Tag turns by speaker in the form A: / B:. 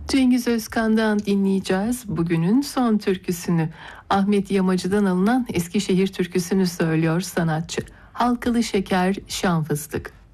A: Cengiz Özkan'dan dinleyeceğiz bugünün son türküsünü. Ahmet Yamacı'dan alınan Eskişehir türküsünü söylüyor sanatçı. Halkalı şeker, şan fıstık.